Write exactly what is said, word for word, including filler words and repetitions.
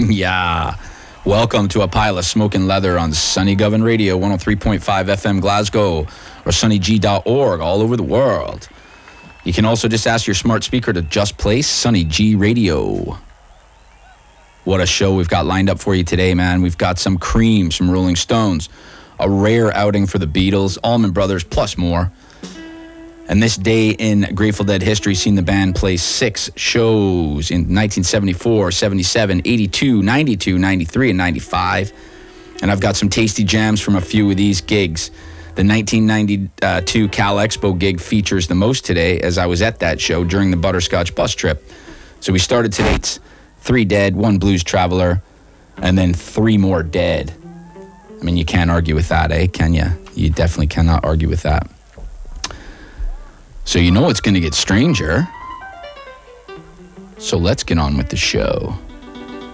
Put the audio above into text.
Yeah. Welcome to A Pile of Smoking Leather on Sunny Govern Radio, one oh three point five F M Glasgow, or sunny g dot org all over the world. You can also just ask your smart speaker to just play Sunny G Radio. What a show we've got lined up for you today, man. We've got some Cream, some Rolling Stones, a rare outing for the Beatles, Allman Brothers, plus more. And this day in Grateful Dead history seen the band play six shows in nineteen seventy-four, seventy-seven, eighty-two, ninety-two, ninety-three, and ninety-five. And I've got some tasty jams from a few of these gigs. The nineteen ninety-two Cal Expo gig features the most today, as I was at that show during the Butterscotch bus trip. So we started tonight's Three Dead, One Blues Traveler, and then three more dead. I mean, you can't argue with that, eh? Can you? You definitely cannot argue with that. So you know it's going to get stranger. So let's get on with the show.